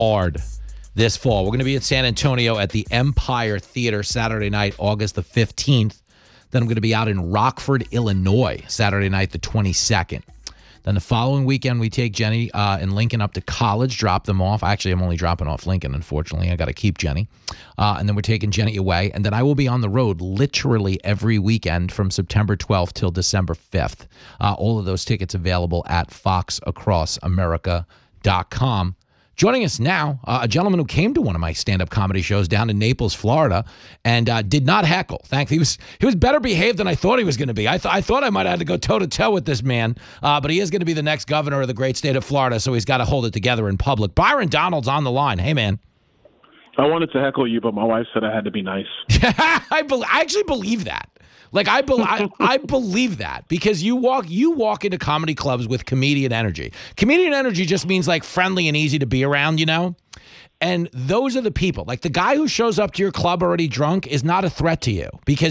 hard this fall. We're going to be in San Antonio at the Empire Theater Saturday night, August the 15th. Then I'm going to be out in Rockford, Illinois, Saturday night, the 22nd. Then the following weekend, we take Jenny and Lincoln up to college, drop them off. Actually, I'm only dropping off Lincoln, unfortunately. I got to keep Jenny. And then we're taking Jenny away. And then I will be on the road literally every weekend from September 12th till December 5th. All of those tickets available at foxacrossamerica.com. Joining us now, a gentleman who came to one of my stand-up comedy shows down in Naples, Florida, and did not heckle. Thankfully, he was better behaved than I thought he was going to be. I thought I might have had to go toe-to-toe with this man, but he is going to be the next governor of the great state of Florida, so he's got to hold it together in public. Byron Donald's on the line. Hey, man. I wanted to heckle you, but my wife said I had to be nice. I actually believe that. Like I believe that because you walk into comedy clubs with comedian energy. Comedian energy just means like friendly and easy to be around, you know? And those are the people. Like the guy who shows up to your club already drunk is not a threat to you because